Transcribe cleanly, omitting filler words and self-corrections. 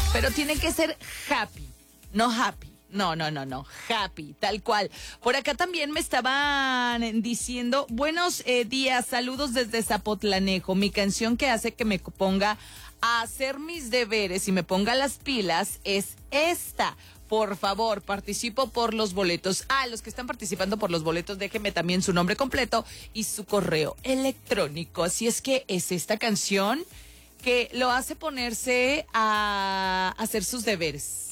pero tiene que ser happy, no happy. No, happy, tal cual. Por acá también me estaban diciendo, buenos días, saludos desde Zapotlanejo. Mi canción que hace que me ponga a hacer mis deberes y me ponga las pilas es esta. Por favor, participo por los boletos. Los que están participando por los boletos, déjenme también su nombre completo y su correo electrónico. Así es que es esta canción que lo hace ponerse a hacer sus deberes.